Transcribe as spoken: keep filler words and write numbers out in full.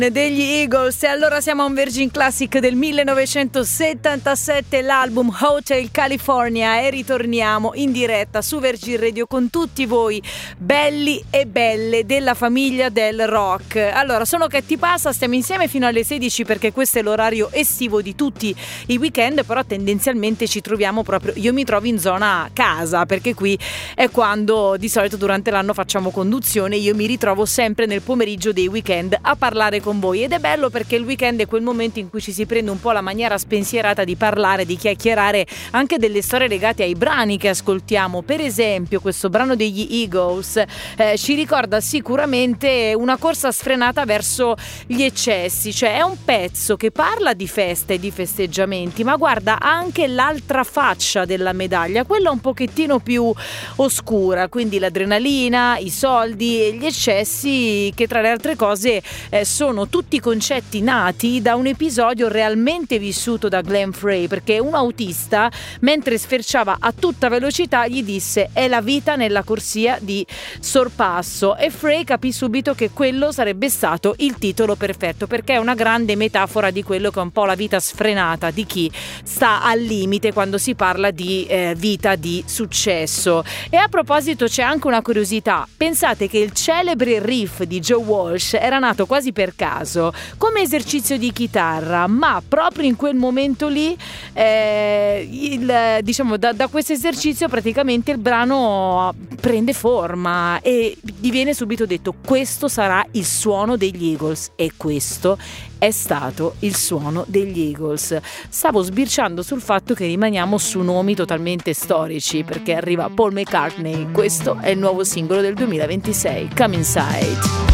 Degli Eagles. E allora siamo a un Virgin Classic del millenovecentosettantasette, l'album Hotel California, e ritorniamo in diretta su Virgin Radio con tutti voi belli e belle della famiglia del rock. Allora, sono Che ti passa, stiamo insieme fino alle sedici perché questo è l'orario estivo di tutti i weekend, però tendenzialmente ci troviamo proprio, io mi trovo in zona casa perché qui è quando di solito durante l'anno facciamo conduzione. Io mi ritrovo sempre nel pomeriggio dei weekend a parlare con voi, ed è bello perché il weekend è quel momento in cui ci si prende un po' la maniera spensierata di parlare, di chiacchierare anche delle storie legate ai brani che ascoltiamo. Per esempio questo brano degli Eagles eh, ci ricorda sicuramente una corsa sfrenata verso gli eccessi, cioè è un pezzo che parla di feste e di festeggiamenti, ma guarda anche l'altra faccia della medaglia, quella un pochettino più oscura, quindi l'adrenalina, i soldi e gli eccessi, che tra le altre cose eh, sono tutti concetti nati da un episodio realmente vissuto da Glenn Frey, perché un autista mentre sferciava a tutta velocità gli disse: è la vita nella corsia di sorpasso, e Frey capì subito che quello sarebbe stato il titolo perfetto, perché è una grande metafora di quello che è un po' la vita sfrenata di chi sta al limite quando si parla di eh, vita di successo. E a proposito c'è anche una curiosità: pensate che il celebre riff di Joe Walsh era nato quasi per caso come esercizio di chitarra, ma proprio in quel momento lì eh, il, diciamo da, da questo esercizio praticamente il brano prende forma e gli viene subito detto: questo sarà il suono degli Eagles, e questo è stato il suono degli Eagles. Stavo sbirciando sul fatto che rimaniamo su nomi totalmente storici, perché arriva Paul McCartney, questo è il nuovo singolo del duemilaventisei, Come Inside.